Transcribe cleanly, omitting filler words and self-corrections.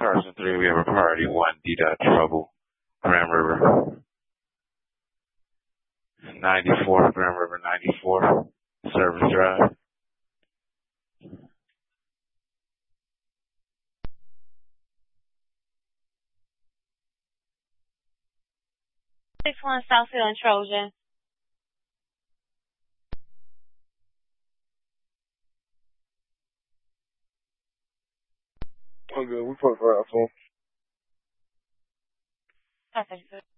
Carson 3, we have a priority 1, D-Dot Trouble, Grand River. 94, Grand River 94, Service Drive. 61 Southfield and Trojan. Okay, we put for our phone. Perfect.